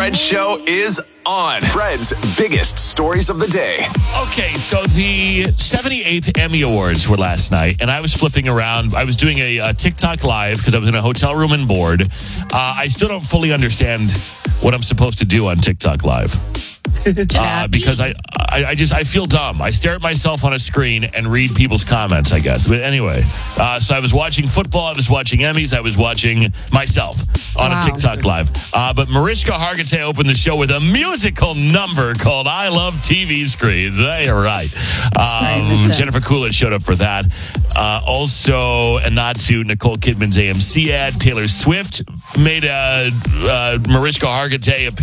Fred Show is on. Fred's biggest stories of the day. Okay, so the 78th Emmy Awards were last night, and I was flipping around. I was doing a TikTok live because I was in a hotel room and bored. I still don't fully understand what I'm supposed to do on TikTok live. Because I feel dumb. I stare at myself on a screen and read people's comments, I guess. But anyway, so I was watching football, I was watching Emmys, I was watching myself on a TikTok live. But Mariska Hargitay opened the show with a musical number called I Love TV Screens. You're right. Jennifer Coolidge showed up for that. Also, a nod to Nicole Kidman's AMC ad. Taylor Swift made a Mariska Hargitay appearance.